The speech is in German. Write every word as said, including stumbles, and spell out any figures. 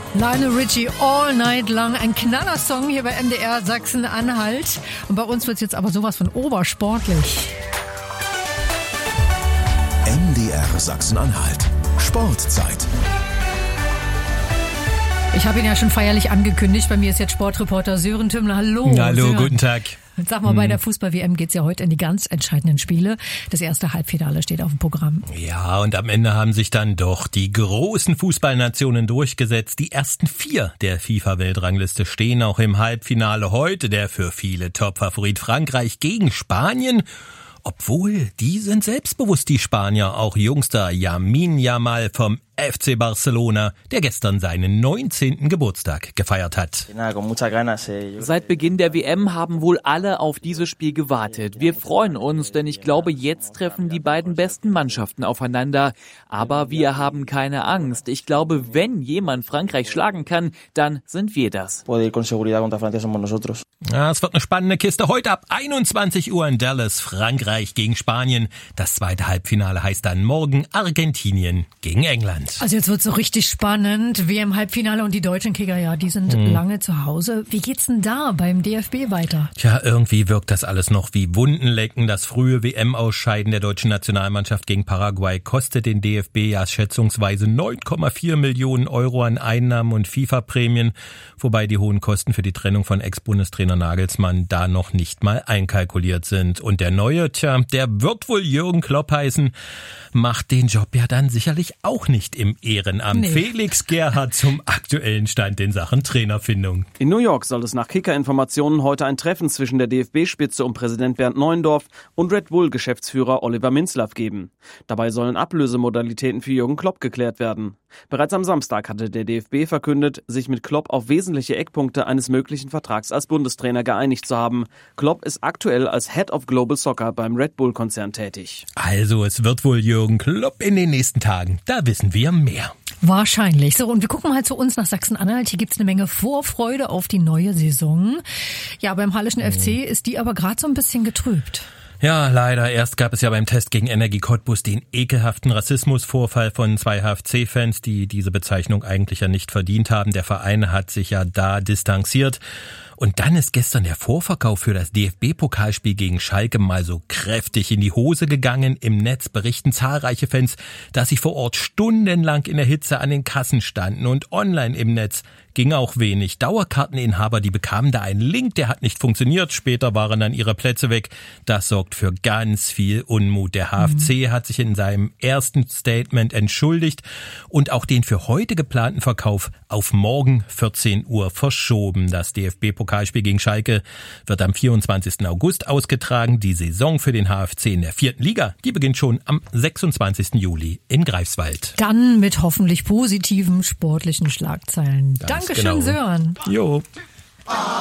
Lionel Richie, All Night Long, ein Knallersong hier bei M D R Sachsen-Anhalt. Und bei uns wird's jetzt aber sowas von obersportlich. M D R Sachsen-Anhalt. Sportzeit. Ich habe ihn ja schon feierlich angekündigt. Bei mir ist jetzt Sportreporter Sören Tümmler. Hallo. Hallo, Sören. Guten Tag. Sag mal, bei der Fußball-W M geht's ja heute in die ganz entscheidenden Spiele. Das erste Halbfinale steht auf dem Programm. Ja, und am Ende haben sich dann doch die großen Fußballnationen durchgesetzt. Die ersten vier der FIFA-Weltrangliste stehen auch im Halbfinale heute. Der für viele Top-Favorit Frankreich gegen Spanien. Obwohl, die sind selbstbewusst, die Spanier. Auch jüngster Lamine Yamal vom F C Barcelona, der gestern seinen neunzehnten Geburtstag gefeiert hat. Seit Beginn der W M haben wohl alle auf dieses Spiel gewartet. Wir freuen uns, denn ich glaube, jetzt treffen die beiden besten Mannschaften aufeinander. Aber wir haben keine Angst. Ich glaube, wenn jemand Frankreich schlagen kann, dann sind wir das. Ja, es wird eine spannende Kiste. Heute ab einundzwanzig Uhr in Dallas, Frankreich gegen Spanien. Das zweite Halbfinale heißt dann morgen Argentinien gegen England. Also jetzt wird's so richtig spannend. W M-Halbfinale und die deutschen Kicker, ja, die sind mhm. lange zu Hause. Wie geht's denn da beim D F B weiter? Tja, irgendwie wirkt das alles noch wie Wundenlecken. Das frühe W M-Ausscheiden der deutschen Nationalmannschaft gegen Paraguay kostet den D F B ja schätzungsweise neun Komma vier Millionen Euro an Einnahmen und FIFA-Prämien, wobei die hohen Kosten für die Trennung von Ex-Bundestrainer Nagelsmann da noch nicht mal einkalkuliert sind. Und der Neue, tja, der wird wohl Jürgen Klopp heißen, macht den Job ja dann sicherlich auch nicht im Ehrenamt. Nee. Felix Gerhardt zum aktuellen Stand in Sachen Trainerfindung. In New York soll es nach Kicker-Informationen heute ein Treffen zwischen der D F B-Spitze und Präsident Bernd Neuendorf und Red Bull-Geschäftsführer Oliver Minzlaff geben. Dabei sollen Ablösemodalitäten für Jürgen Klopp geklärt werden. Bereits am Samstag hatte der D F B verkündet, sich mit Klopp auf wesentliche Eckpunkte eines möglichen Vertrags als Bundestrainer geeinigt zu haben. Klopp ist aktuell als Head of Global Soccer beim Red Bull-Konzern tätig. Also es wird wohl Jürgen Klopp in den nächsten Tagen. Da wissen wir mehr. Wahrscheinlich. So, und wir gucken mal zu uns nach Sachsen-Anhalt. Hier gibt's eine Menge Vorfreude auf die neue Saison. Ja, beim Hallischen F C ist die aber gerade so ein bisschen getrübt. Ja, leider. Erst gab es ja beim Test gegen Energie Cottbus den ekelhaften Rassismusvorfall von zwei H F C-Fans, die diese Bezeichnung eigentlich ja nicht verdient haben. Der Verein hat sich ja da distanziert. Und dann ist gestern der Vorverkauf für das D F B-Pokalspiel gegen Schalke mal so kräftig in die Hose gegangen. Im Netz berichten zahlreiche Fans, dass sie vor Ort stundenlang in der Hitze an den Kassen standen, und online im Netz ging auch wenig. Dauerkarteninhaber, die bekamen da einen Link, der hat nicht funktioniert. Später waren dann ihre Plätze weg. Das sorgt für ganz viel Unmut. Der H F C mhm. hat sich in seinem ersten Statement entschuldigt und auch den für heute geplanten Verkauf auf morgen vierzehn Uhr verschoben. Das D F B-Pokalspiel gegen Schalke wird am vierundzwanzigsten August ausgetragen. Die Saison für den H F C in der vierten Liga, die beginnt schon am sechsundzwanzigsten Juli in Greifswald. Dann mit hoffentlich positiven sportlichen Schlagzeilen. Ganz Dankeschön, genau. Sören. Jo.